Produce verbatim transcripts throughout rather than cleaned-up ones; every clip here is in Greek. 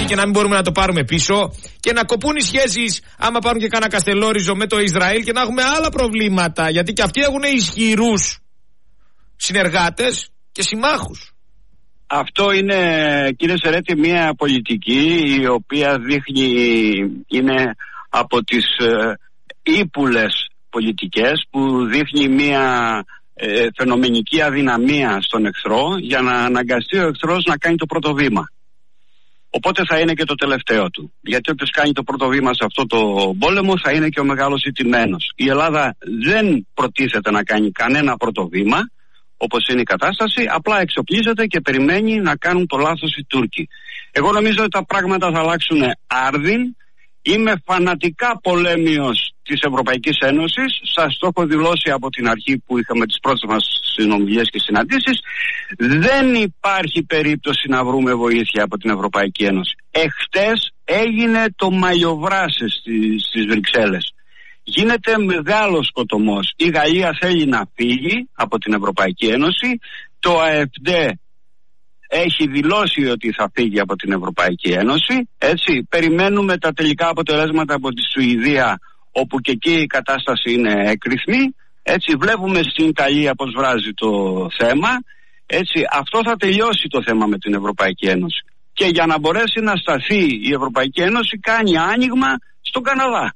και να μην μπορούμε να το πάρουμε πίσω και να κοπούν οι σχέσεις άμα πάρουν και κάνα καστελόριζο με το Ισραήλ και να έχουμε άλλα προβλήματα, γιατί και αυτοί έχουν ισχυρούς συνεργάτες και συμμάχους. Αυτό είναι, κύριε Σερέτη, μια πολιτική η οποία δείχνει, είναι από τις ε, ύπουλες πολιτικές που δείχνει μια ε, φαινομενική αδυναμία στον εχθρό για να αναγκαστεί ο εχθρός να κάνει το πρώτο βήμα. Οπότε θα είναι και το τελευταίο του. Γιατί όποιος κάνει το πρώτο βήμα σε αυτό το πόλεμο θα είναι και ο μεγάλος ηττημένος. Η Ελλάδα δεν προτίθεται να κάνει κανένα πρώτο βήμα, όπως είναι η κατάσταση, απλά εξοπλίζεται και περιμένει να κάνουν το λάθος οι Τούρκοι. Εγώ νομίζω ότι τα πράγματα θα αλλάξουν άρδιν. Είμαι φανατικά πολέμιος της Ευρωπαϊκής Ένωσης. Σας το έχω δηλώσει από την αρχή που είχαμε τις πρώτες μας συνομιλίες και συναντήσεις. Δεν υπάρχει περίπτωση να βρούμε βοήθεια από την Ευρωπαϊκή Ένωση. Εχθές έγινε το μαλλιοβράσι στις, στις Βρυξέλλες. Γίνεται μεγάλος σκοτωμός. Η Γαλλία θέλει να φύγει από την Ευρωπαϊκή Ένωση. Το ΑΕΦΔ έχει δηλώσει ότι θα φύγει από την Ευρωπαϊκή Ένωση. Έτσι, περιμένουμε τα τελικά αποτελέσματα από τη Σουηδία, όπου και εκεί η κατάσταση είναι έκρηθμη. Έτσι, βλέπουμε στην Ιταλία πως βράζει το θέμα. Έτσι, αυτό θα τελειώσει το θέμα με την Ευρωπαϊκή Ένωση. Και για να μπορέσει να σταθεί η Ευρωπαϊκή Ένωση κάνει άνοιγμα στον Καναδά.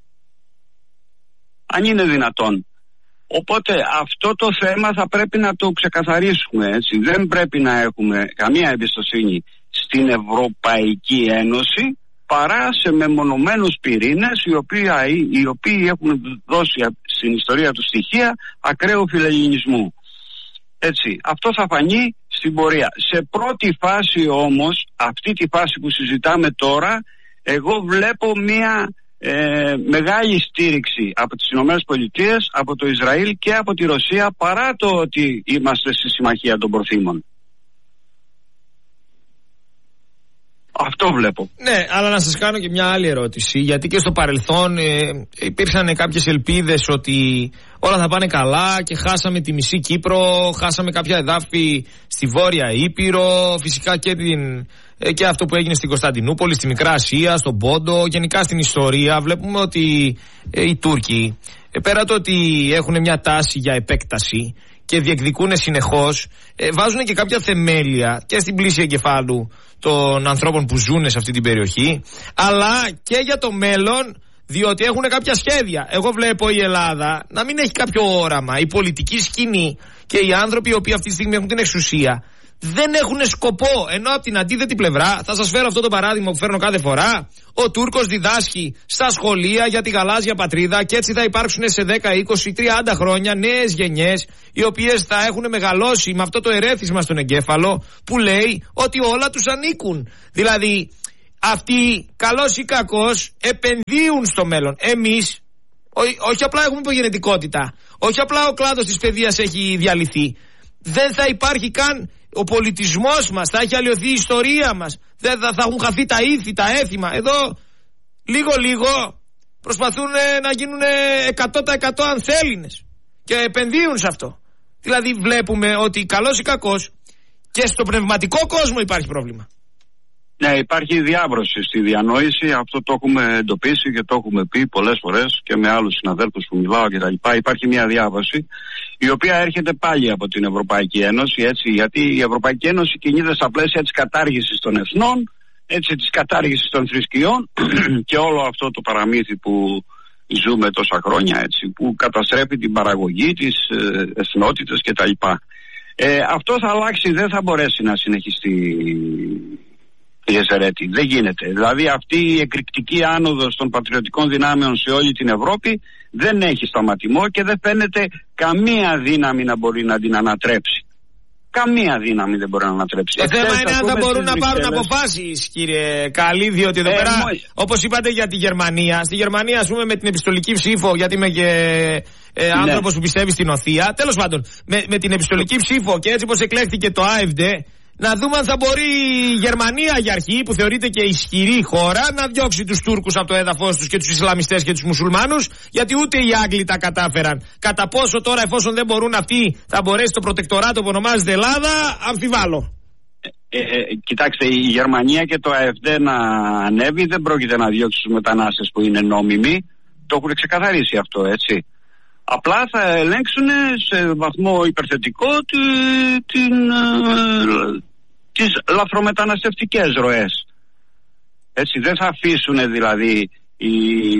Αν είναι δυνατόν. Οπότε αυτό το θέμα θα πρέπει να το ξεκαθαρίσουμε, έτσι. Δεν πρέπει να έχουμε καμία εμπιστοσύνη στην Ευρωπαϊκή Ένωση παρά σε μεμονωμένους πυρήνες οι οποίοι, οι οποίοι έχουν δώσει στην ιστορία του στοιχεία ακραίου φιλελληνισμού. Έτσι, αυτό θα φανεί στην πορεία. Σε πρώτη φάση όμως, αυτή τη φάση που συζητάμε τώρα, εγώ βλέπω μια Ε, μεγάλη στήριξη από τις Ηνωμένες Πολιτείες, από το Ισραήλ και από τη Ρωσία, παρά το ότι είμαστε στη συμμαχία των προθήμων. Αυτό βλέπω. Ναι, αλλά να σας κάνω και μια άλλη ερώτηση, γιατί και στο παρελθόν ε, υπήρξαν κάποιες ελπίδες ότι όλα θα πάνε καλά και χάσαμε τη μισή Κύπρο, χάσαμε κάποια εδάφη στη Βόρεια Ήπειρο, φυσικά και, την, ε, και αυτό που έγινε στην Κωνσταντινούπολη, στη Μικρά Ασία, στον Πόντο, γενικά στην ιστορία. Βλέπουμε ότι ε, οι Τούρκοι, ε, πέρα το ότι έχουν μια τάση για επέκταση και διεκδικούν συνεχώς, ε, βάζουν και κάποια θεμέλια και στην πλήση εγκεφάλου των ανθρώπων που ζουν σε αυτή την περιοχή, αλλά και για το μέλλον, διότι έχουν κάποια σχέδια. Εγώ βλέπω η Ελλάδα να μην έχει κάποιο όραμα. Η πολιτική σκηνή και οι άνθρωποι οι οποίοι αυτή τη στιγμή έχουν την εξουσία δεν έχουν σκοπό. Ενώ από την αντίθετη πλευρά, θα σας φέρω αυτό το παράδειγμα που φέρνω κάθε φορά. Ο Τούρκος διδάσκει στα σχολεία για τη γαλάζια πατρίδα και έτσι θα υπάρξουν σε δέκα, είκοσι, τριάντα χρόνια νέες γενιές οι οποίες θα έχουν μεγαλώσει με αυτό το ερέθισμα στον εγκέφαλο που λέει ότι όλα τους ανήκουν. Δηλαδή αυτοί καλός ή κακός επενδύουν στο μέλλον. Εμείς ό, όχι απλά έχουμε υπογενετικότητα, όχι απλά ο κλάδος της παιδείας έχει διαλυθεί. Δεν θα υπάρχει καν ο πολιτισμός μας, θα έχει αλλοιωθεί η ιστορία μας, δεν θα, θα έχουν χαθεί τα ήθη, τα έθιμα. Εδώ λίγο λίγο προσπαθούν να γίνουν εκατό τοις εκατό ανθέλληνες και επενδύουν σε αυτό. Δηλαδή βλέπουμε ότι καλός ή κακός και στο πνευματικό κόσμο υπάρχει πρόβλημα. Ναι, υπάρχει διάβρωση στη διανόηση, αυτό το έχουμε εντοπίσει και το έχουμε πει πολλές φορές και με άλλους συναδέλφους που μιλάω και τα λοιπά. Υπάρχει μια διάβρωση η οποία έρχεται πάλι από την Ευρωπαϊκή Ένωση, έτσι, γιατί η Ευρωπαϊκή Ένωση κινείται στα πλαίσια της κατάργησης των εθνών, έτσι, της κατάργησης των θρησκειών και όλο αυτό το παραμύθι που ζούμε τόσα χρόνια, έτσι, που καταστρέφει την παραγωγή, τις ε, εθνότητες κτλ. Ε, αυτό θα αλλάξει, δεν θα μπορέσει να συνεχιστεί. Δεν γίνεται. Δηλαδή αυτή η εκρηκτική άνοδος των πατριωτικών δυνάμεων σε όλη την Ευρώπη δεν έχει σταματημό και δεν φαίνεται καμία δύναμη να μπορεί να την ανατρέψει. Καμία δύναμη δεν μπορεί να ανατρέψει. Το θέμα είναι αν θα μπορούν να πάρουν αποφάσεις, κύριε Καλή, διότι εδώ ε, πέρα, όπως είπατε για τη Γερμανία, στη Γερμανία, ας πούμε, με την επιστολική ψήφο, γιατί είμαι και ε, ναι. άνθρωπος που πιστεύει στην οθεία, τέλος πάντων, με, με την επιστολική ψήφο και έτσι όπως εκλέχθηκε το ΑΕΦΔ, να δούμε αν θα μπορεί η Γερμανία για αρχή, που θεωρείται και ισχυρή χώρα, να διώξει τους Τούρκους από το έδαφος τους και τους Ισλαμιστές και τους Μουσουλμάνους, γιατί ούτε οι Άγγλοι τα κατάφεραν. Κατά πόσο τώρα, εφόσον δεν μπορούν αυτοί, θα μπορέσει το προτεκτοράτο που ονομάζεται Ελλάδα, αμφιβάλλω. ε, ε, κοιτάξτε, η Γερμανία και το ΑΕΦΔ να ανέβει δεν πρόκειται να διώξει τους μετανάστες που είναι νόμιμοι. Το έχουν ξεκαθαρίσει αυτό, έτσι. Απλά θα ελέγξουν σε βαθμό υπερθετικό τη, την, ε, τις λαθρομεταναστευτικές ροές. Έτσι, δεν θα αφήσουν δηλαδή οι,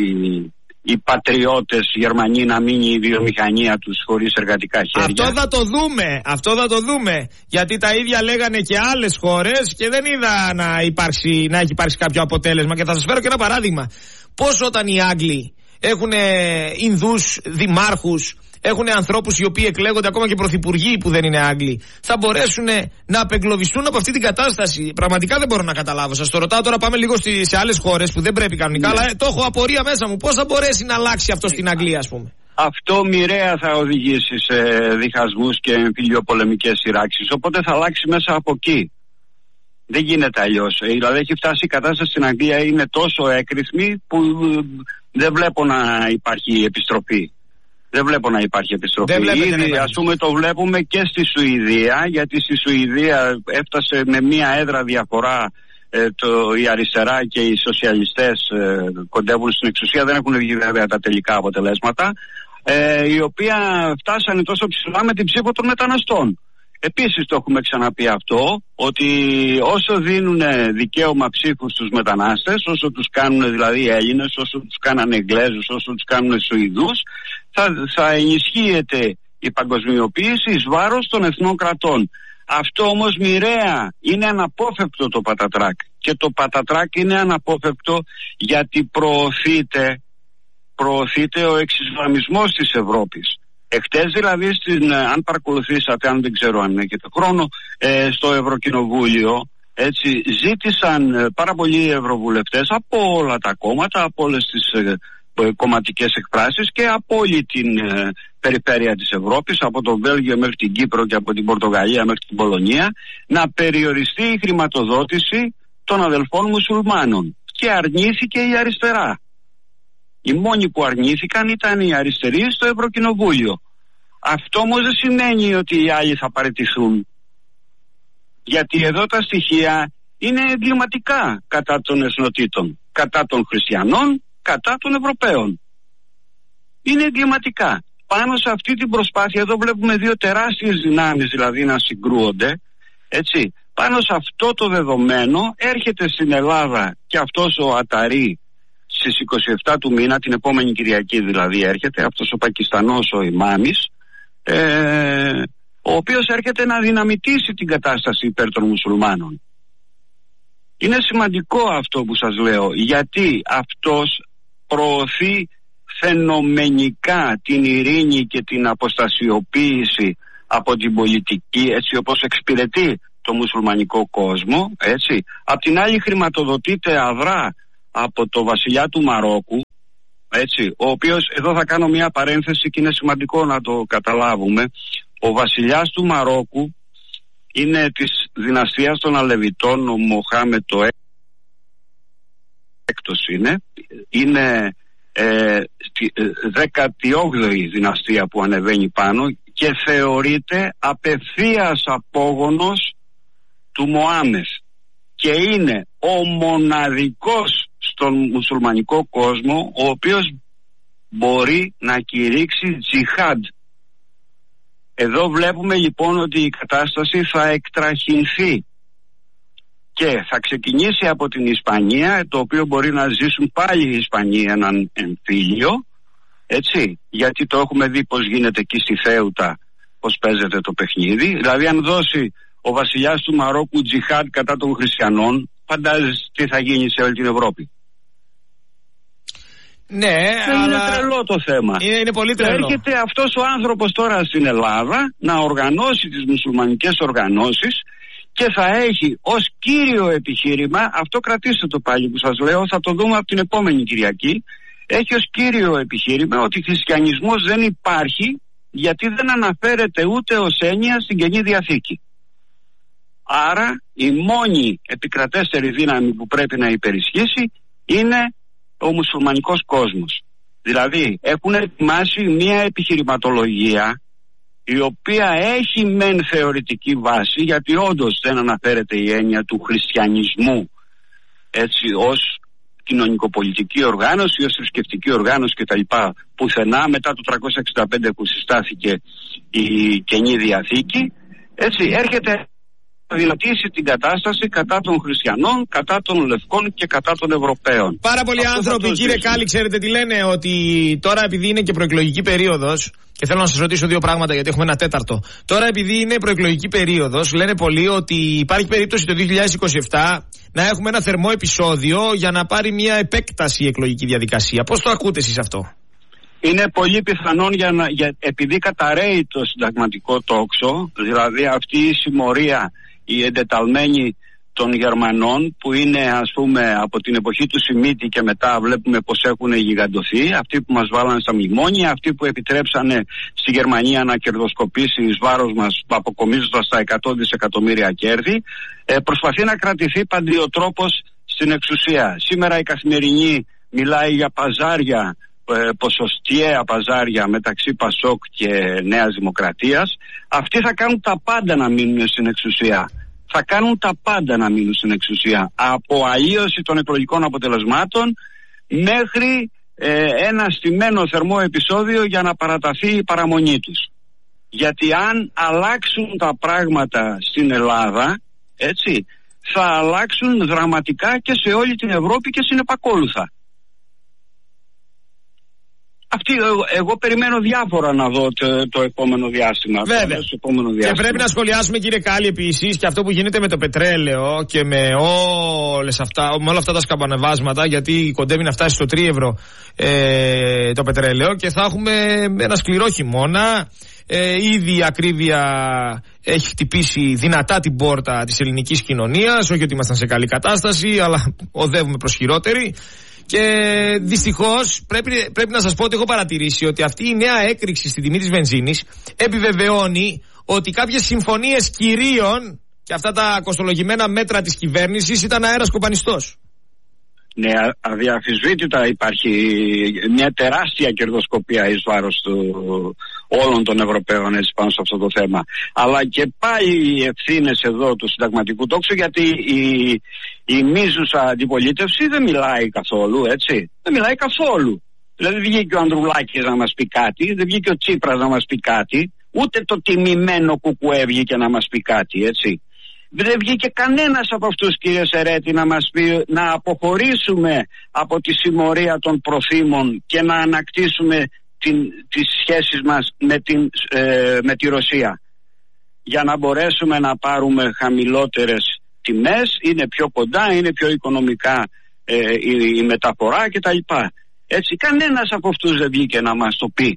οι πατριώτες Γερμανοί να μείνει η βιομηχανία τους χωρίς εργατικά χέρια. Αυτό θα το δούμε, αυτό θα το δούμε. Γιατί τα ίδια λέγανε και άλλες χώρες και δεν είδα να, υπάρξει, να έχει υπάρξει κάποιο αποτέλεσμα. Και θα σας φέρω και ένα παράδειγμα. Πώς όταν οι Άγγλοι έχουν Ινδούς δημάρχους, έχουν ανθρώπους οι οποίοι εκλέγονται, ακόμα και πρωθυπουργοί που δεν είναι Άγγλοι, θα μπορέσουν να απεγκλωβιστούν από αυτή την κατάσταση? Πραγματικά δεν μπορώ να καταλάβω. Σας το ρωτάω τώρα, πάμε λίγο στη, σε άλλες χώρες που δεν πρέπει κανονικά, ναι. Αλλά το έχω απορία μέσα μου. Πώς θα μπορέσει να αλλάξει αυτό στην Αγγλία, ας πούμε? Αυτό μοιραία θα οδηγήσει σε διχασμούς και εμφυλιοπολεμικές σειράξεις. Οπότε θα αλλάξει μέσα από εκεί. Δεν γίνεται αλλιώς. Δηλαδή έχει φτάσει η κατάσταση στην Αγγλία, είναι τόσο έκρηθμη που δεν βλέπω να υπάρχει επιστροφή. Δεν βλέπω να υπάρχει επιστροφή. Ήδη, ας πούμε, το βλέπουμε και στη Σουηδία, γιατί στη Σουηδία έφτασε με μία έδρα διαφορά ε, το, η αριστερά και οι σοσιαλιστές ε, κοντεύουν στην εξουσία. Δεν έχουν βγει βέβαια τα τελικά αποτελέσματα, ε, η οποία φτάσανε τόσο ψηλά με την ψήφο των μεταναστών. Επίσης το έχουμε ξαναπεί αυτό, ότι όσο δίνουν δικαίωμα ψήφου στους μετανάστες, όσο τους κάνουν δηλαδή Έλληνες, όσο τους κάνανε Εγγλέζους, όσο τους κάνουν Σουηδούς, θα, θα ενισχύεται η παγκοσμιοποίηση εις βάρος των εθνών κρατών. Αυτό όμως μοιραία είναι αναπόφευκτο το πατατράκ. Και το πατατράκ είναι αναπόφευκτο γιατί προωθείται, προωθείται ο εξισλαμισμός της Ευρώπης. Εχθές δηλαδή, στην, αν παρακολουθήσατε, αν δεν ξέρω αν έχετε χρόνο, ε, στο Ευρωκοινοβούλιο, έτσι, ζήτησαν ε, πάρα πολλοί ευρωβουλευτές από όλα τα κόμματα, από όλες τις ε, ε, κομματικές εκφράσεις και από όλη την ε, περιφέρεια της Ευρώπης, από το Βέλγιο μέχρι την Κύπρο και από την Πορτογαλία μέχρι την Πολωνία, να περιοριστεί η χρηματοδότηση των αδελφών μουσουλμάνων. Και αρνήθηκε η αριστερά. Οι μόνοι που αρνήθηκαν ήταν οι αριστεροί στο Ευρωκοινοβούλιο. Αυτό όμως δεν σημαίνει ότι οι άλλοι θα παραιτηθούν. Γιατί εδώ τα στοιχεία είναι εγκληματικά κατά των εθνοτήτων, κατά των χριστιανών, κατά των Ευρωπαίων. Είναι εγκληματικά. Πάνω σε αυτή την προσπάθεια, εδώ βλέπουμε δύο τεράστιες δυνάμεις δηλαδή να συγκρούονται, έτσι. Πάνω σε αυτό το δεδομένο έρχεται στην Ελλάδα και αυτός ο Αταρί στις είκοσι επτά του μήνα, την επόμενη Κυριακή δηλαδή έρχεται, αυτός ο Πακιστανός ο Ιμάμις, ε, ο οποίος έρχεται να δυναμητήσει την κατάσταση υπέρ των μουσουλμάνων. Είναι σημαντικό αυτό που σας λέω, γιατί αυτός προωθεί φαινομενικά την ειρήνη και την αποστασιοποίηση από την πολιτική, έτσι όπως εξυπηρετεί το μουσουλμανικό κόσμο, έτσι. Απ' την άλλη χρηματοδοτείται αδρά από το βασιλιά του Μαρόκου, έτσι, ο οποίος, εδώ θα κάνω μια παρένθεση και είναι σημαντικό να το καταλάβουμε, ο βασιλιάς του Μαρόκου είναι της δυναστείας των Αλεβιτών, ο Μοχάμετ το έκτος είναι, είναι ε, δέκατη όγδοη δυναστεία που ανεβαίνει πάνω και θεωρείται απευθείας απόγονος του Μωάμεθ και είναι ο μοναδικός στον μουσουλμανικό κόσμο ο οποίος μπορεί να κηρύξει τζιχάντ. Εδώ βλέπουμε λοιπόν ότι η κατάσταση θα εκτραχυνθεί και θα ξεκινήσει από την Ισπανία, το οποίο μπορεί να ζήσουν πάλι οι Ισπανοί έναν εμφύλιο, έτσι, γιατί το έχουμε δει πως γίνεται εκεί στη Θέουτα, πως παίζεται το παιχνίδι. Δηλαδή αν δώσει ο βασιλιάς του Μαρόκου τζιχάντ κατά των χριστιανών, φαντάζεσαι τι θα γίνει σε όλη την Ευρώπη. Ναι, δεν αλλά... είναι τρελό το θέμα. Είναι, είναι πολύ τρελό. Έρχεται αυτός ο άνθρωπος τώρα στην Ελλάδα να οργανώσει τις μουσουλμανικές οργανώσεις και θα έχει ως κύριο επιχείρημα, αυτό κρατήστε το πάλι που σας λέω, θα το δούμε από την επόμενη Κυριακή, έχει ως κύριο επιχείρημα ότι χριστιανισμός δεν υπάρχει γιατί δεν αναφέρεται ούτε ως έννοια στην Καινή Διαθήκη. Άρα η μόνη επικρατέστερη δύναμη που πρέπει να υπερισχύσει είναι ο μουσουλμανικός κόσμος. Δηλαδή έχουν ετοιμάσει μια επιχειρηματολογία η οποία έχει μεν θεωρητική βάση, γιατί όντως δεν αναφέρεται η έννοια του χριστιανισμού έτσι ως κοινωνικοπολιτική οργάνωση, ως θρησκευτική οργάνωση κτλ. Πουθενά μετά το τριακόσια εξήντα πέντε που συστάθηκε η Καινή Διαθήκη, έτσι έρχεται να δυνατήσει την κατάσταση κατά των χριστιανών, κατά των λευκών και κατά των Ευρωπαίων. Πάρα πολλοί αυτό άνθρωποι, κύριε Κάλλη, ξέρετε τι λένε, ότι τώρα επειδή είναι και προεκλογική περίοδος, και θέλω να σας ρωτήσω δύο πράγματα γιατί έχουμε ένα τέταρτο. Τώρα επειδή είναι προεκλογική περίοδος, λένε πολλοί ότι υπάρχει περίπτωση το δύο χιλιάδες είκοσι επτά να έχουμε ένα θερμό επεισόδιο για να πάρει μια επέκταση η εκλογική διαδικασία. Πώς το ακούτε εσείς αυτό? Είναι πολύ πιθανόν για να, για, επειδή καταραίει το συνταγματικό τόξο, δηλαδή αυτή η συμμορία, η εντεταλμένη των Γερμανών που είναι ας πούμε από την εποχή του Σιμίτη και μετά βλέπουμε πως έχουν γιγαντωθεί, αυτοί που μας βάλανε στα μνημόνια, αυτοί που επιτρέψανε στη Γερμανία να κερδοσκοπήσει εις βάρος μας αποκομίζοντας τα εκατό δισεκατομμύρια κέρδη, ε, προσπαθεί να κρατηθεί παντιοτρόπως στην εξουσία. Σήμερα η Καθημερινή μιλάει για παζάρια, ε, ποσοστιαία παζάρια μεταξύ Πασόκ και Νέας Δημοκρατίας. Αυτοί θα κάνουν τα πάντα να μείνουν στην εξουσία. Θα κάνουν τα πάντα να μείνουν στην εξουσία. Από αλλίωση των εκλογικών αποτελεσμάτων μέχρι ε, ένα στημένο θερμό επεισόδιο για να παραταθεί η παραμονή τους. Γιατί αν αλλάξουν τα πράγματα στην Ελλάδα, έτσι, θα αλλάξουν δραματικά και σε όλη την Ευρώπη και συνεπακόλουθα. Αυτή, εγώ, εγώ περιμένω διάφορα να δω το, το επόμενο διάστημα. Βέβαια. Το επόμενο διάστημα. Και πρέπει να σχολιάσουμε, κύριε Κάλλη, επίσης και αυτό που γίνεται με το πετρέλαιο και με, όλες αυτά, με όλα αυτά τα σκαμπανεβάσματα, γιατί κοντεύει να φτάσει στο τρίευρο ε, το πετρέλαιο και θα έχουμε ένα σκληρό χειμώνα. Ε, ήδη η ακρίβεια έχει χτυπήσει δυνατά την πόρτα της ελληνικής κοινωνίας. Όχι ότι ήμασταν σε καλή κατάσταση, αλλά οδεύουμε προς χειρότερη. Και δυστυχώς πρέπει, πρέπει να σας πω ότι έχω παρατηρήσει ότι αυτή η νέα έκρηξη στη τιμή της βενζίνης επιβεβαιώνει ότι κάποιες συμφωνίες κυρίων και αυτά τα κοστολογημένα μέτρα της κυβέρνησης ήταν αέρας κοπανιστός. Ναι, αδιαφυσβήτητα υπάρχει μια τεράστια κερδοσκοπία εις βάρος του, όλων των Ευρωπαίων έτσι, πάνω σε αυτό το θέμα. Αλλά και πάλι οι ευθύνες εδώ του συνταγματικού τόξου, γιατί η, η μίζουσα αντιπολίτευση δεν μιλάει καθόλου, έτσι. Δεν μιλάει καθόλου. Δηλαδή δεν βγήκε ο Ανδρουλάκης να μας πει κάτι, δεν βγήκε ο Τσίπρας να μας πει κάτι, ούτε το τιμημένο Κουκουέ βγήκε να μας πει κάτι, έτσι. Δεν βγήκε κανένας από αυτούς, κύριε Σερέτη, να μας πει να αποχωρήσουμε από τη συμμορία των προθήμων και να ανακτήσουμε την, τις σχέσεις μας με, την, ε, με τη Ρωσία, για να μπορέσουμε να πάρουμε χαμηλότερες τιμές, είναι πιο κοντά, είναι πιο οικονομικά ε, η, η μεταφορά κτλ. Έτσι, κανένας από αυτούς δεν βγήκε να μας το πει.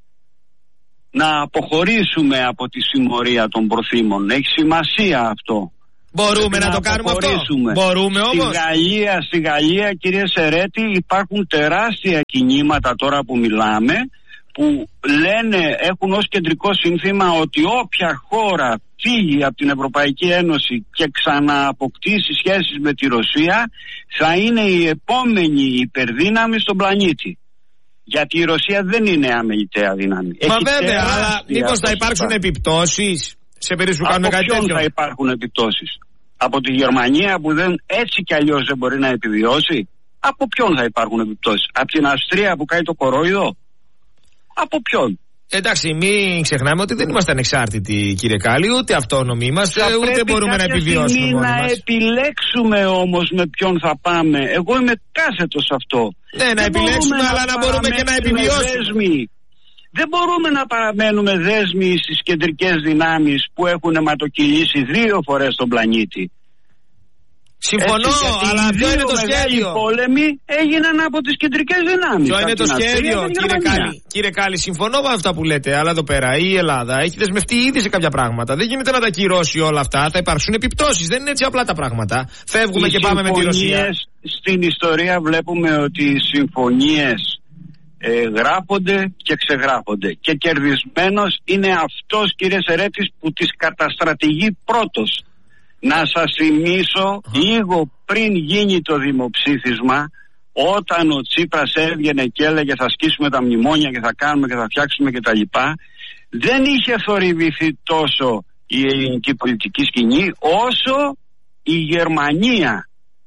Να αποχωρήσουμε από τη συμμορία των προθήμων. Έχει σημασία αυτό. Μπορούμε να, να το κάνουμε αυτό. Μπορούμε όμως. Στη Γαλλία, στη Γαλλία, κύριε Σερέτη, υπάρχουν τεράστια κινήματα τώρα που μιλάμε, που λένε, έχουν ως κεντρικό σύνθημα ότι όποια χώρα φύγει από την Ευρωπαϊκή Ένωση και ξανααποκτήσει σχέσεις με τη Ρωσία θα είναι η επόμενη υπερδύναμη στον πλανήτη. Γιατί η Ρωσία δεν είναι αμεληταία δύναμη. Μα έχει βέβαια, αλλά μήπως θα υπάρξουν επιπτώσεις σε περίπτωση που κάνουμε κάτι τέτοιο? Από ποιον θα υπάρχουν επιπτώσεις? Από τη Γερμανία που δεν, έτσι κι αλλιώς δεν μπορεί να επιβιώσει? Από ποιον θα υπάρχουν επιπτώσεις? Από την Αυστρία που κάνει το κορόιδο? Από ποιον? Εντάξει, μην ξεχνάμε ότι δεν είμαστε ανεξάρτητοι, κύριε Κάλλη, ούτε αυτόνομοι είμαστε, θα ούτε μπορούμε να επιβιώσουμε μόνοι να μας. επιλέξουμε όμως με ποιον θα πάμε. Εγώ είμαι κάθετος σε αυτό. Ναι, να δεν επιλέξουμε, αλλά να, να μπορούμε και να επιβιώσουμε. Δέσμοι. Δεν μπορούμε να παραμένουμε δέσμοι στις κεντρικές δυνάμεις που έχουν αιματοκυλήσει δύο φορές τον πλανήτη. Συμφωνώ, έτσι, αλλά ποιο είναι το σχέδιο? Οι πόλεμοι έγιναν από τις κεντρικές δυνάμεις. Ποιο είναι το σχέδιο, κύριε Κάλλη? Κύριε Κάλλη, συμφωνώ με αυτά που λέτε, αλλά εδώ πέρα η Ελλάδα έχει δεσμευτεί ήδη σε κάποια πράγματα. Δεν γίνεται να τα κυρώσει όλα αυτά. Θα υπάρξουν επιπτώσεις. Δεν είναι έτσι απλά τα πράγματα. Φεύγουμε οι και πάμε με τη Ρωσία. Στην ιστορία βλέπουμε ότι οι συμφωνίες ε, γράφονται και ξεγράφονται. Και κερδισμένος είναι αυτός, κύριε Σερέτης, που τις καταστρατηγεί πρώτος. Να σας θυμίσω uh-huh. λίγο πριν γίνει το δημοψήφισμα, όταν ο Τσίπρας έβγαινε και έλεγε θα σκίσουμε τα μνημόνια και θα κάνουμε και θα φτιάξουμε και τα λοιπά, δεν είχε θορυβηθεί τόσο η ελληνική πολιτική σκηνή όσο η Γερμανία.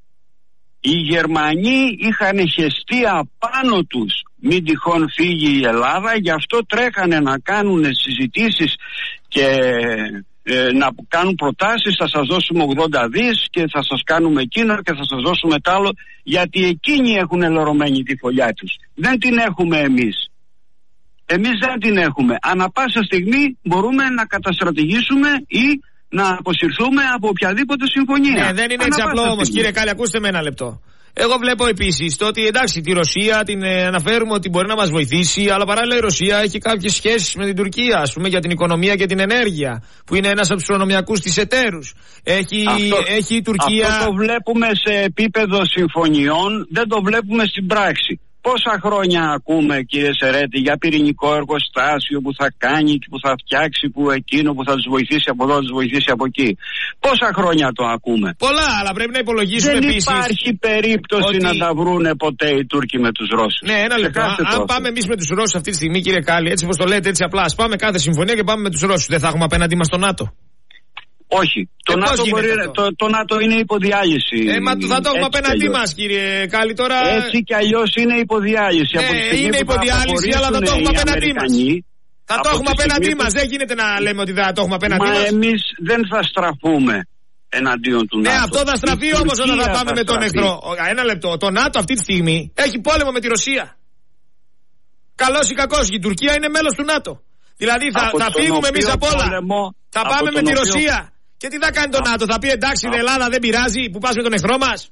Οι Γερμανοί είχαν χεστεί απάνω τους μην τυχόν φύγει η Ελλάδα, γι' αυτό τρέχανε να κάνουν συζητήσεις και ε, να κάνουν προτάσεις, θα σας δώσουμε ογδόντα δις και θα σας κάνουμε εκείνο και θα σας δώσουμε τ' άλλο, γιατί εκείνοι έχουν ελωρωμένη τη φωλιά τους. Δεν την έχουμε εμείς. Εμείς δεν την έχουμε. Ανά πάσα στιγμή μπορούμε να καταστρατηγήσουμε ή να αποσυρθούμε από οποιαδήποτε συμφωνία. Ναι, δεν είναι έτσι απλό όμως, κύριε Κάλλη, ακούστε με ένα λεπτό. Εγώ βλέπω επίσης το ότι εντάξει, τη Ρωσία την ε, αναφέρουμε ότι μπορεί να μας βοηθήσει, αλλά παράλληλα η Ρωσία έχει κάποιες σχέσεις με την Τουρκία, ας πούμε, για την οικονομία και την ενέργεια, που είναι ένας από τους προνομιακούς της εταίρους. Έχει, αυτό, έχει η Τουρκία. Αυτό το βλέπουμε σε επίπεδο συμφωνιών, δεν το βλέπουμε στην πράξη. Πόσα χρόνια ακούμε, κύριε Σερέτη, για πυρηνικό εργοστάσιο που θα κάνει και που θα φτιάξει, που εκείνο που θα τους βοηθήσει από εδώ, θα τους βοηθήσει από εκεί. Πόσα χρόνια το ακούμε. Πολλά, αλλά πρέπει να υπολογίσουμε δεν επίσης. Δεν υπάρχει περίπτωση ότι... να τα βρούνε ποτέ οι Τούρκοι με τους Ρώσους. Ναι, ένα λεπτό. Αν τόσο. πάμε εμείς με τους Ρώσους αυτή τη στιγμή, κύριε Κάλλη, έτσι όπως το λέτε, έτσι απλά, ας πάμε κάθε συμφωνία και πάμε με τους Ρώσους. Δεν θα έχουμε απέναντί μας το ΝΑΤΟ. Όχι. Το, ε, ΝΑΤΟ μπορεί, το, το ΝΑΤΟ είναι υποδιάλυση. Ε, μα θα το έχουμε απέναντί μας, κύριε Κάλλη, τώρα. Έτσι κι αλλιώς είναι υποδιάλυση. Ναι, από είναι υποδιάλυση, αλλά θα το έχουμε απέναντί μας. Θα το έχουμε απέναντί μας. Δεν γίνεται να λέμε ότι θα το έχουμε απέναντί μας. Μα εμείς δεν θα στραφούμε εναντίον του ΝΑΤΟ. Ναι, αυτό θα στραφεί όμως όταν θα πάμε με τον εχθρό. Ένα λεπτό. Το ΝΑΤΟ αυτή τη στιγμή έχει πόλεμο με τη Ρωσία. Καλός ή κακός, η Τουρκία είναι μέλος του ΝΑΤΟ. Δηλαδή θα, θα φύγουμε εμείς από όλα. Θα πάμε με τη Ρωσία. Και τι θα κάνει το ΝΑΤΟ, θα πει εντάξει η Ελλάδα δεν πειράζει που πας με τον εχθρό μας.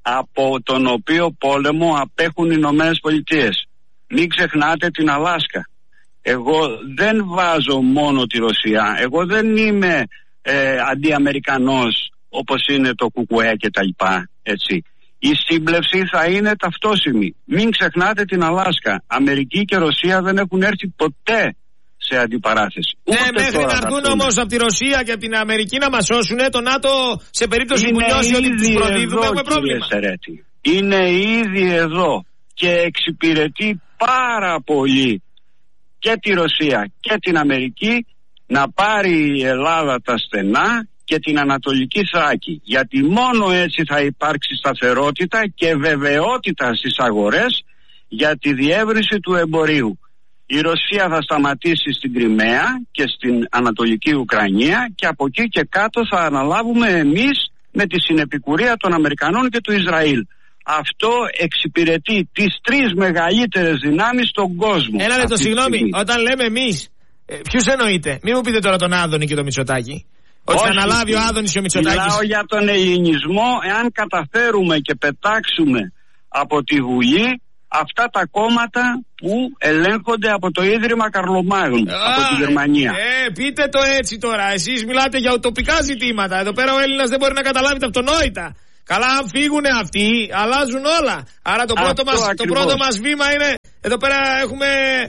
Από τον οποίο πόλεμο απέχουν οι Ηνωμένες Πολιτείες. Μην ξεχνάτε την Αλάσκα. Εγώ δεν βάζω μόνο τη Ρωσία. Εγώ δεν είμαι ε, αντιαμερικανός όπως είναι το Κουκουέ και τα λοιπά. Έτσι. Η σύμπλευση θα είναι ταυτόσιμη. Μην ξεχνάτε την Αλάσκα. Αμερική και Ρωσία δεν έχουν έρθει ποτέ σε αντιπαράθεση. Ναι, ούτε μέχρι να έρθουν όμως από τη Ρωσία και από την Αμερική να μας σώσουν, το ΝΑΤΟ σε περίπτωση είναι που νιώσει ότι τους προδίδουμε έχουμε πρόβλημα. Σερέτη. Είναι ήδη εδώ και εξυπηρετεί πάρα πολύ και τη Ρωσία και την Αμερική να πάρει η Ελλάδα τα στενά και την Ανατολική Θράκη. Γιατί μόνο έτσι θα υπάρξει σταθερότητα και βεβαιότητα στις αγορές για τη διεύρυνση του εμπορίου. Η Ρωσία θα σταματήσει στην Κριμαία και στην Ανατολική Ουκρανία και από εκεί και κάτω θα αναλάβουμε εμείς με τη συνεπικουρία των Αμερικανών και του Ισραήλ. Αυτό εξυπηρετεί τις τρεις μεγαλύτερες δυνάμεις στον κόσμο. Ένα λεπτό, συγγνώμη, όταν λέμε εμείς, ε, ποιους εννοείτε? Μην μου πείτε τώρα τον Άδωνη και τον Μητσοτάκη. Ότι θα αναλάβει ο Άδωνης και ο Μητσοτάκης. Μιλάω για τον ελληνισμό, εάν καταφέρουμε και πετάξουμε από τη Βουλή αυτά τα κόμματα που ελέγχονται από το Ίδρυμα Καρλομάγνου, από τη Γερμανία. Ε, πείτε το έτσι τώρα. Εσείς μιλάτε για ουτοπικά ζητήματα. Εδώ πέρα ο Έλληνας δεν μπορεί να καταλάβει τα αυτονόητα. Καλά, αν φύγουν αυτοί, αλλάζουν όλα. Άρα το πρώτο, μας, το πρώτο μας βήμα είναι, εδώ πέρα έχουμε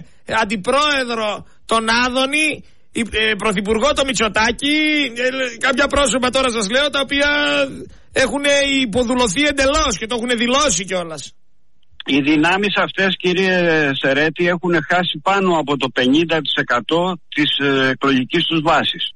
αντιπρόεδρο τον Άδωνη, ε, πρωθυπουργό το Μητσοτάκη, ε, κάποια πρόσωπα τώρα σας λέω, τα οποία έχουν υποδουλωθεί εντελώς και το έχουν δηλώσει κιόλας. Οι δυνάμεις αυτές, κύριε Σερέτη, έχουν χάσει πάνω από το πενήντα τοις εκατό της εκλογικής τους βάσης.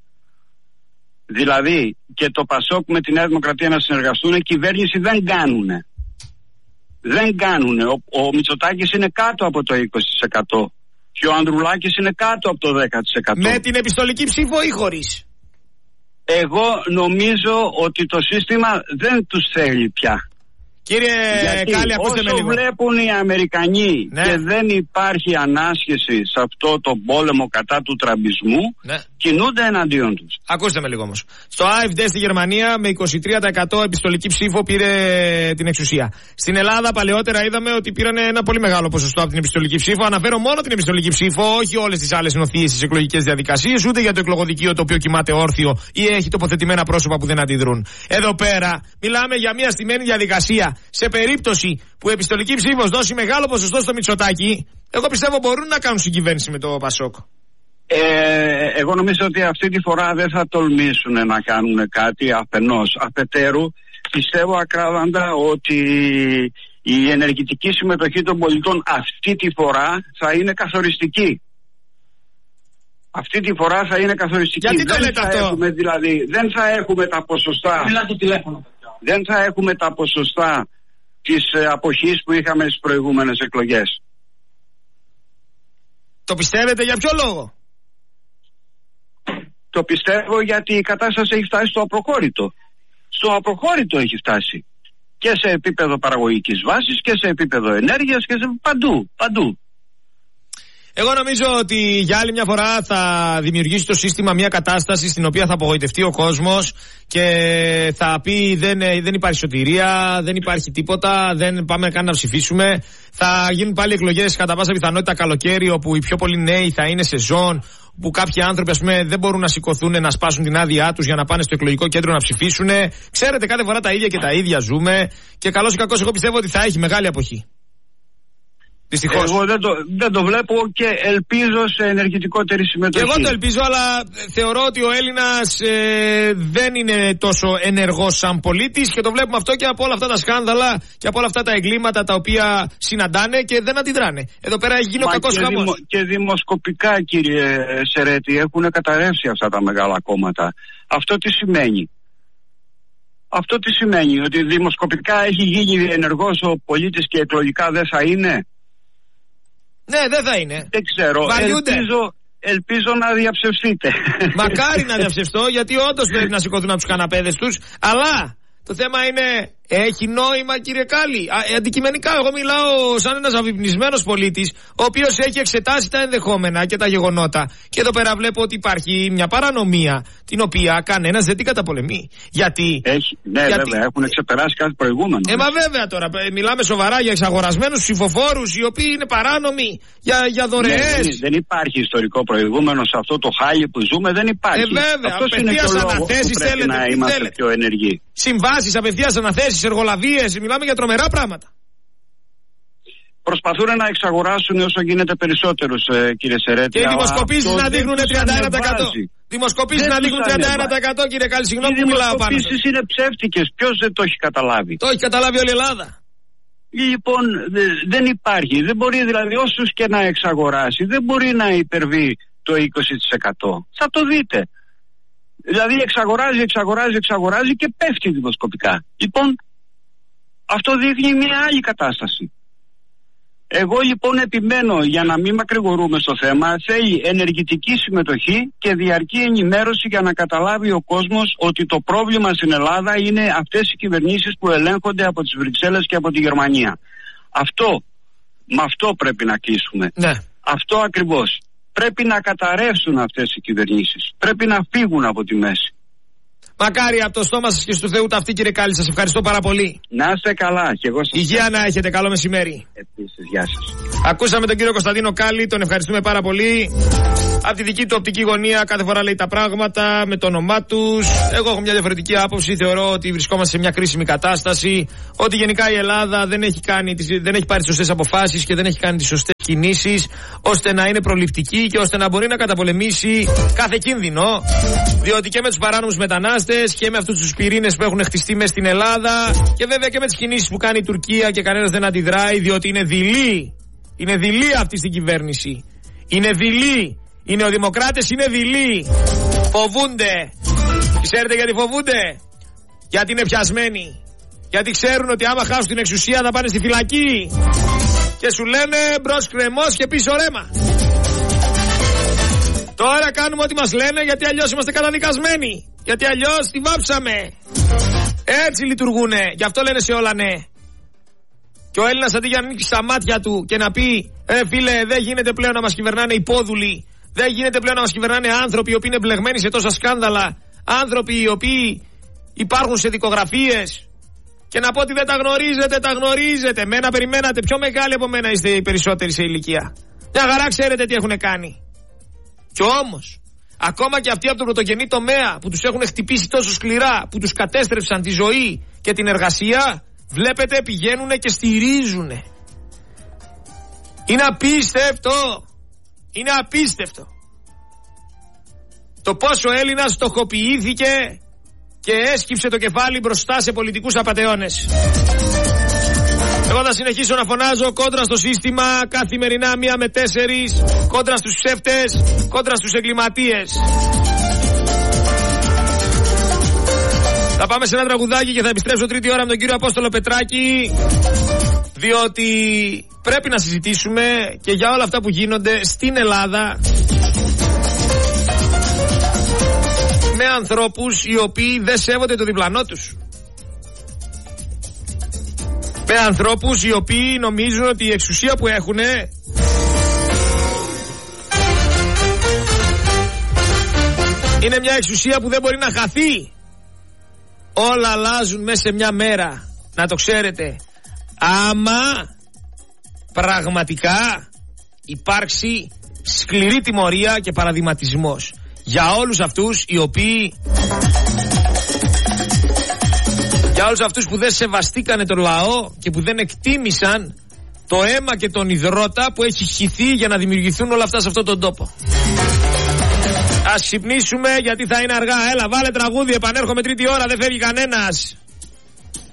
Δηλαδή και το Πασόκ με τη Νέα Δημοκρατία να συνεργαστούν, κυβέρνηση δεν κάνουνε. Δεν κάνουνε. Ο, ο Μητσοτάκης είναι κάτω από το είκοσι τοις εκατό και ο Ανδρουλάκης είναι κάτω από το δέκα τοις εκατό. Με την επιστολική ψήφο ή χωρίς? Εγώ νομίζω ότι το σύστημα δεν τους θέλει πια. Κύριε Κάλλη, ακούστε με λίγο. Όσο βλέπουν οι Αμερικανοί, ναι, και δεν υπάρχει ανάσχεση σε αυτό το πόλεμο κατά του τραμπισμού, ναι, κινούνται εναντίον τους. Ακούστε με λίγο όμως. Στο AfD στη Γερμανία με είκοσι τρία τοις εκατό επιστολική ψήφο πήρε την εξουσία. Στην Ελλάδα παλαιότερα είδαμε ότι πήραν ένα πολύ μεγάλο ποσοστό από την επιστολική ψήφο. Αναφέρω μόνο την επιστολική ψήφο, όχι όλες τις άλλες νοθείες στις εκλογικές διαδικασίες, ούτε για το εκλογοδικείο το οποίο κοιμάται όρθιο ή έχει τοποθετημένα πρόσωπα που δεν αντιδρούν. Εδώ πέρα μιλάμε για μια στημένη διαδικασία. Σε περίπτωση που η επιστολική ψήφος δώσει μεγάλο ποσοστό στο Μητσοτάκη, εγώ πιστεύω μπορούν να κάνουν συγκυβέρνηση με το Πασόκ. Ε, εγώ νομίζω ότι αυτή τη φορά δεν θα τολμήσουν να κάνουν κάτι αφενός. Αφετέρου, πιστεύω ακράδαντα ότι η ενεργητική συμμετοχή των πολιτών αυτή τη φορά θα είναι καθοριστική. Αυτή τη φορά θα είναι καθοριστική. Γιατί το δεν λέτε θα αυτό? Έχουμε, δηλαδή, δεν θα έχουμε τα ποσοστά. Το τηλέφωνο. Δεν θα έχουμε τα ποσοστά της ε, αποχής που είχαμε στις προηγούμενες εκλογές. Το πιστεύετε για ποιο λόγο? Το πιστεύω γιατί η κατάσταση έχει φτάσει στο απροχώρητο. Στο απροχώρητο έχει φτάσει. Και σε επίπεδο παραγωγικής βάσης και σε επίπεδο ενέργειας και σε παντού, παντού. Εγώ νομίζω ότι για άλλη μια φορά θα δημιουργήσει το σύστημα μια κατάσταση στην οποία θα απογοητευτεί ο κόσμος και θα πει δεν, δεν υπάρχει σωτηρία, δεν υπάρχει τίποτα, δεν πάμε καν να ψηφίσουμε. Θα γίνουν πάλι εκλογές κατά πάσα πιθανότητα καλοκαίρι, όπου οι πιο πολλοί νέοι θα είναι σε ζώνη, που κάποιοι άνθρωποι, ας πούμε, δεν μπορούν να σηκωθούν να σπάσουν την άδειά τους για να πάνε στο εκλογικό κέντρο να ψηφίσουν. Ξέρετε, κάθε φορά τα ίδια και τα ίδια ζούμε. Και καλώς ή κακώς, εγώ πιστεύω ότι θα έχει μεγάλη αποχή. Δυστυχώς. Εγώ δεν το, δεν το βλέπω και ελπίζω σε ενεργητικότερη συμμετοχή. Και εγώ το ελπίζω, αλλά θεωρώ ότι ο Έλληνας ε, δεν είναι τόσο ενεργός σαν πολίτης και το βλέπουμε αυτό και από όλα αυτά τα σκάνδαλα και από όλα αυτά τα εγκλήματα τα οποία συναντάνε και δεν αντιδράνε. Εδώ πέρα έχει γίνει ο κακός χαμός. Δημο, και δημοσκοπικά, κύριε Σερέτη, έχουν καταρρεύσει αυτά τα μεγάλα κόμματα. Αυτό τι σημαίνει? Αυτό τι σημαίνει? Ότι δημοσκοπικά έχει γίνει ενεργός ο πολίτης και εκλογικά δεν θα είναι? Ναι, δεν θα είναι. Δεν ξέρω. Ελπίζω, ελπίζω να διαψευστείτε. Μακάρι να διαψευστώ, γιατί όντως πρέπει να σηκωθούν από τους καναπέδες τους. Αλλά το θέμα είναι, έχει νόημα, κύριε Κάλλη? Α, αντικειμενικά, εγώ μιλάω σαν ένας αφυπνισμένος πολίτης, ο οποίος έχει εξετάσει τα ενδεχόμενα και τα γεγονότα. Και εδώ πέρα βλέπω ότι υπάρχει μια παρανομία, την οποία κανένας δεν την καταπολεμεί. Γιατί. Έχει, ναι, γιατί... βέβαια, έχουν ξεπεράσει κάτι προηγούμενο. Ε, μα βέβαια τώρα. Μιλάμε σοβαρά για εξαγορασμένους ψηφοφόρους, οι οποίοι είναι παράνομοι, για, για δωρεές. Ναι, δεν, δεν υπάρχει ιστορικό προηγούμενο σε αυτό το χάλι που ζούμε, δεν υπάρχει. Ε, βέβαια, αυτός είναι και ο λόγος που πρέπει θέλετε, να είμαστε θέλετε. πιο ενεργοί. Συμβάσεις, απευθείας αναθέσεις, εργολαβίες, μιλάμε για τρομερά πράγματα. Προσπαθούν να εξαγοράσουν όσο γίνεται περισσότερους, ε, κύριε Σερέτη. Και οι δημοσκοπήσεις να δείχνουν τριάντα ένα τοις εκατό. Δημοσκοπήσεις να δείχνουν τριάντα ένα τοις εκατό, κύριε Κάλλη, συγγνώμη που μιλάω πάνω. Οι δημοσκοπήσεις είναι ψεύτικες. Ποιος δεν το έχει καταλάβει? Το έχει καταλάβει όλη η Ελλάδα. Λοιπόν, δεν υπάρχει. Δεν μπορεί, δηλαδή, όσους και να εξαγοράσει, δεν μπορεί να υπερβεί το είκοσι τοις εκατό. Θα το δείτε. Δηλαδή εξαγοράζει, εξαγοράζει, εξαγοράζει και πέφτει δημοσκοπικά. Λοιπόν, αυτό δείχνει μια άλλη κατάσταση. Εγώ λοιπόν επιμένω, για να μην μακρηγορούμε στο θέμα, θέλει ενεργητική συμμετοχή και διαρκή ενημέρωση για να καταλάβει ο κόσμος ότι το πρόβλημα στην Ελλάδα είναι αυτές οι κυβερνήσεις που ελέγχονται από τις Βρυξέλλες και από τη Γερμανία. Αυτό, με αυτό πρέπει να κλείσουμε. Ναι. Αυτό ακριβώς. Πρέπει να καταρρεύσουν αυτές οι κυβερνήσεις. Πρέπει να φύγουν από τη μέση. Μακάρι από το στόμα σας και στο Θεού ταυτή, κύριε Κάλλη. Σας ευχαριστώ πάρα πολύ. Να είστε καλά και εγώ σας Υγεία να έχετε, καλό μεσημέρι. Επίσης, γεια σας. Ακούσαμε τον κύριο Κωνσταντίνο Κάλλη, τον ευχαριστούμε πάρα πολύ. Από τη δική του οπτική γωνία κάθε φορά λέει τα πράγματα με το όνομά τους. Εγώ έχω μια διαφορετική άποψη, θεωρώ ότι βρισκόμαστε σε μια κρίσιμη κατάσταση, ότι γενικά η Ελλάδα δεν έχει, κάνει, δεν έχει πάρει τις σωστές αποφάσεις και δεν έχει κάνει τις σωστές κινήσεις ώστε να είναι προληπτική και ώστε να μπορεί να καταπολεμήσει κάθε κίνδυνο, διότι και με τους παράνομους μετανάστες και με αυτούς τους πυρήνες που έχουν χτιστεί μέσα στην Ελλάδα και βέβαια και με τις κινήσεις που κάνει η Τουρκία και κανένας δεν αντιδράει, διότι είναι δειλή. Είναι δειλή αυτή στην κυβέρνηση. Είναι δειλή. Οι νεοδημοκράτες είναι δειλοί. Φοβούνται. Ξέρετε γιατί φοβούνται? Γιατί είναι πιασμένοι. Γιατί ξέρουν ότι άμα χάσουν την εξουσία θα πάνε στη φυλακή. Και σου λένε μπρος κρεμός και πίσω ρέμα. Τώρα κάνουμε ό,τι μας λένε, γιατί αλλιώς είμαστε καταδικασμένοι. Γιατί αλλιώς τη βάψαμε. Έτσι λειτουργούνε. Γι' αυτό λένε σε όλα ναι. Και ο Έλληνας αντί για να ανοίξει τα μάτια του και να πει ε φίλε, δεν γίνεται πλέον να μας κυβερνάνε υπόδουλοι, δεν γίνεται πλέον να μας κυβερνάνε άνθρωποι οι οποίοι είναι μπλεγμένοι σε τόσα σκάνδαλα, άνθρωποι οι οποίοι υπάρχουν σε δικογραφίες, και να πω ότι δεν τα γνωρίζετε, τα γνωρίζετε. Μένα περιμένατε, πιο μεγάλοι από μένα είστε οι περισσότεροι σε ηλικία. Μια χαρά ξέρετε τι έχουν κάνει. Κι όμως, ακόμα και αυτοί από τον πρωτογενή τομέα που τους έχουν χτυπήσει τόσο σκληρά, που τους κατέστρεψαν τη ζωή και την εργασία, βλέπετε πηγαίνουν και στηρίζουν. Είναι απίστευτο. Είναι απίστευτο το πόσο ο Έλληνας στοχοποιήθηκε και έσκυψε το κεφάλι μπροστά σε πολιτικούς απατεώνες. Εγώ θα συνεχίσω να φωνάζω κόντρα στο σύστημα καθημερινά μία με τέσσερις, κόντρα στους ψεύτες, κόντρα στους εγκληματίες. Θα πάμε σε ένα τραγουδάκι και θα επιστρέψω τρίτη ώρα με τον κύριο Απόστολο Πετράκη, διότι πρέπει να συζητήσουμε και για όλα αυτά που γίνονται στην Ελλάδα με ανθρώπους οι οποίοι δεν σέβονται το διπλανό τους. Με ανθρώπους οι οποίοι νομίζουν ότι η εξουσία που έχουν είναι μια εξουσία που δεν μπορεί να χαθεί. Όλα αλλάζουν μέσα σε μια μέρα. Να το ξέρετε. Άμα πραγματικά υπάρξει σκληρή τιμωρία και παραδειγματισμός για όλους αυτούς οι οποίοι για όλους αυτούς που δεν σεβαστήκανε τον λαό και που δεν εκτίμησαν το αίμα και τον υδρότα που έχει χυθεί για να δημιουργηθούν όλα αυτά σε αυτόν τον τόπο. Ας ξυπνήσουμε γιατί θα είναι αργά. Έλα, βάλε τραγούδι, επανέρχομαι τρίτη ώρα, δεν φεύγει κανένας.